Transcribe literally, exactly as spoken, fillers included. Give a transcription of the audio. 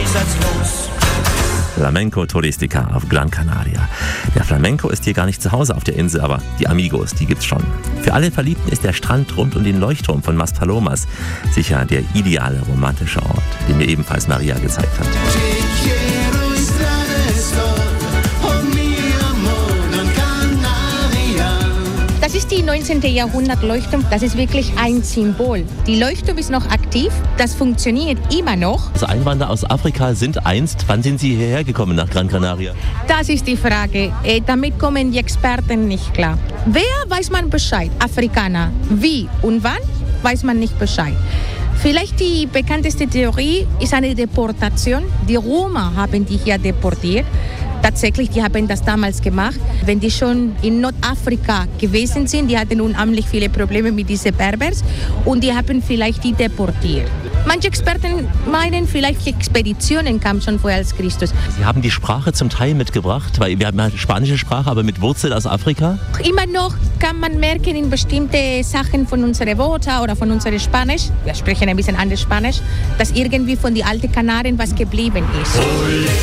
schicksalslos. Flamenco Turistica auf Gran Canaria. Der Flamenco ist hier gar nicht zu Hause auf der Insel, aber die Amigos, die gibt's schon. Für alle Verliebten ist der Strand rund um den Leuchtturm von Maspalomas sicher der ideale romantische Ort, den mir ebenfalls Maria gezeigt hat. Das ist die neunzehnten. Jahrhundert Leuchtturm. Das ist wirklich ein Symbol. Die Leuchtturm ist noch aktiv. Das funktioniert immer noch. Also Einwanderer aus Afrika sind einst. Wann sind Sie hierher gekommen nach Gran Canaria? Das ist die Frage. Äh, damit kommen die Experten nicht klar. Wer weiß man Bescheid? Afrikaner. Wie und wann weiß man nicht Bescheid. Vielleicht die bekannteste Theorie ist eine Deportation. Die Roma haben die hier deportiert. Tatsächlich, die haben das damals gemacht. Wenn die schon in Nordafrika gewesen sind, die hatten unheimlich viele Probleme mit diesen Berbers und die haben vielleicht die deportiert. Manche Experten meinen, vielleicht die Expeditionen kamen schon vorher als Christus. Sie haben die Sprache zum Teil mitgebracht, weil wir haben eine spanische Sprache, aber mit Wurzel aus Afrika. Immer noch kann man merken in bestimmte Sachen von unseren Worten oder von unserem Spanisch, wir sprechen ein bisschen anders Spanisch, dass irgendwie von den alten Kanaren was geblieben ist.